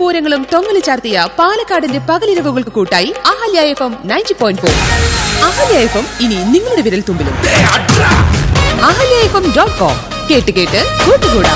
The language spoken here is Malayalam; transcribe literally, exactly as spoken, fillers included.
പൂരങ്ങളും തൊങ്ങല് ചാർത്തിയ പാലക്കാടിന്റെ പകലിരവുകൾക്ക് കൂട്ടായി Ahalya F M ninety point four. Ahalya F M ഇനി നിങ്ങളുടെ വിരൽ തുമ്പിലും. Ahalya F M dot com കേട്ട് കേട്ട് കൂട്ടുകൂടാം.